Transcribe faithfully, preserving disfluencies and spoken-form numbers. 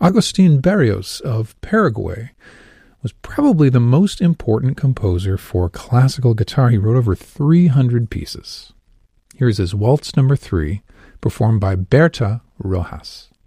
Agustin Barrios of Paraguay was probably the most important composer for classical guitar. He wrote over three hundred pieces. Here's his Waltz Number three, performed by Berta Rojas.